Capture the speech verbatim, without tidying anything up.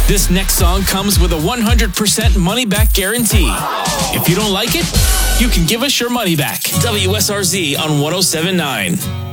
This next song comes with a one hundred percent money-back guarantee. If you don't like it, you can give us your money back. W S R Z on one oh seven point nine.